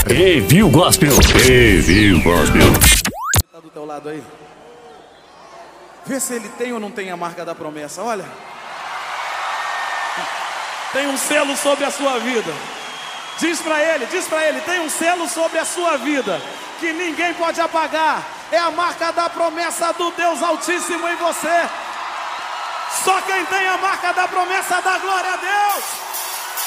Review Gospel. Review Gospel. Tá do teu lado aí? Vê se ele tem ou não tem a marca da promessa, olha. Tem um selo sobre a sua vida. Diz pra ele, tem um selo sobre a sua vida que ninguém pode apagar. É a marca da promessa do Deus Altíssimo em você. Só quem tem a marca da promessa dá glória a Deus.